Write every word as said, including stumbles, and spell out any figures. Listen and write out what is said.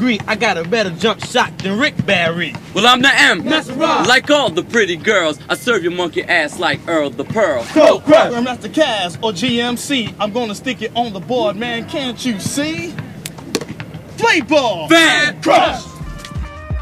agree, I got a better jump shot than Rick Barry. Well, I'm the M. That's right. Like all the pretty girls, I serve your monkey ass like Earl the Pearl. Go, crush. I'm Master Kaz or G M C. I'm gonna stick it on the board, man. Can't you see? Play ball. Fan. Crush.